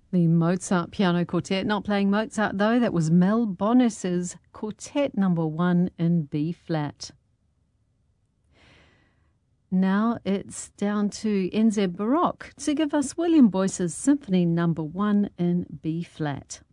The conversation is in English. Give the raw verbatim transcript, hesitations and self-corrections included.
The Mozart Piano Quartet, not playing Mozart though, that was Mel Bonis's Quartet number one in B flat. Now it's down to N Z Baroque to give us William Boyce's Symphony number one in B flat.